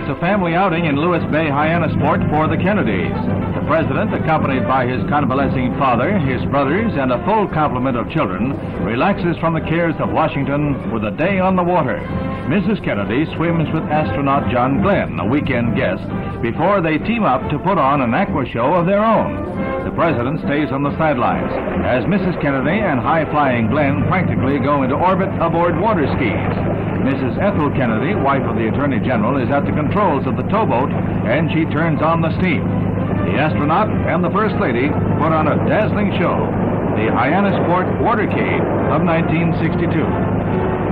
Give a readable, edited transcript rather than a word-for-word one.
a family outing in Lewis Bay Hyannisport for the Kennedys. The president, accompanied by his convalescing father, his brothers, and a full complement of children, relaxes from the cares of Washington with a day on the water. Mrs. Kennedy swims with astronaut John Glenn, a weekend guest, before they team up to put on an aqua show of their own. The president stays on the sidelines as Mrs. Kennedy and high-flying Glenn practically go into orbit aboard water skis. Mrs. Ethel Kennedy, wife of the Attorney General, is at the controls of the towboat, and she turns on the steam. The astronaut and the First Lady put on a dazzling show, the Hyannisport Watercade of 1962.